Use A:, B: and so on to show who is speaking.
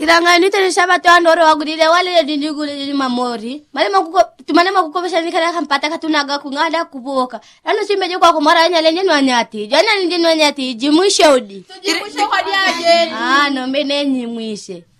A: Sirangani tele sabato andoro wagudile wale dindigule mamori. Malema kukobesha nikana kampata katunaga kungada kuboka. Lano simeje kwa kumara nyale nyanyati. Jana nyanyati jimushe odi.
B: Jimushe kwa diaje.
A: No mbene nyimwishe.